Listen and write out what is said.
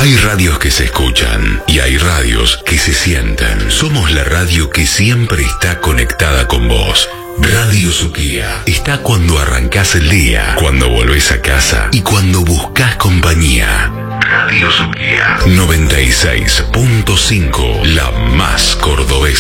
Hay radios que se escuchan y hay radios que se sienten. Somos la radio que siempre está conectada con vos. Radio Suquía está cuando arrancás el día, cuando volvés a casa y cuando buscas compañía. Radio Suquía 96.5, la más cordobesa.